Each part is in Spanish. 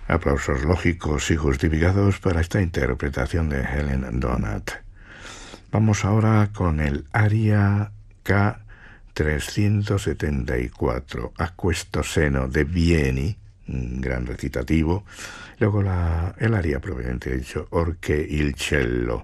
Aplausos lógicos y justificados para esta interpretación de Helen Donat. Vamos ahora con el aria K374, A questo seno de Vieni, un gran recitativo. Luego el aria propiamente dicho, Orche il cielo.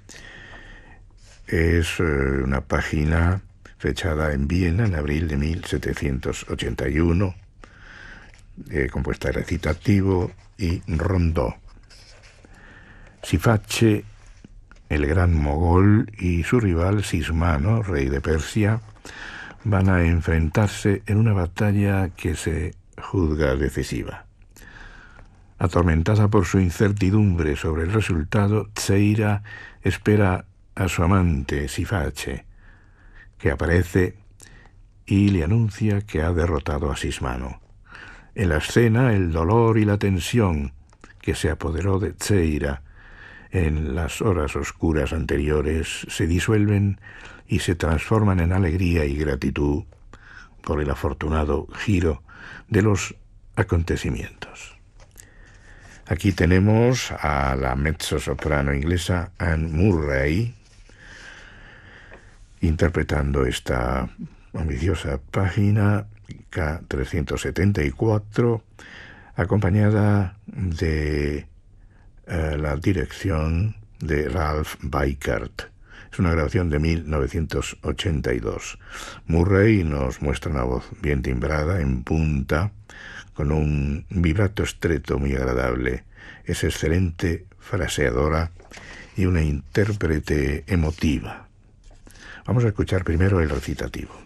Es una página fechada en Viena en abril de 1781, compuesta de recitativo y rondó. Si face, el gran mogol, y su rival Sismano, rey de Persia, van a enfrentarse en una batalla que se juzga decisiva. Atormentada por su incertidumbre sobre el resultado, Tseira espera a su amante Siface, que aparece y le anuncia que ha derrotado a Sismano. En la escena, el dolor y la tensión que se apoderó de Tseira en las horas oscuras anteriores se disuelven y se transforman en alegría y gratitud por el afortunado giro de los acontecimientos. Aquí tenemos a la mezzosoprano inglesa Anne Murray interpretando esta ambiciosa página K374, acompañada de la dirección de Ralph Beickert. Es una grabación de 1982. Murray nos muestra una voz bien timbrada, en punta, con un vibrato estreto muy agradable. Es excelente fraseadora y una intérprete emotiva. Vamos a escuchar primero el recitativo.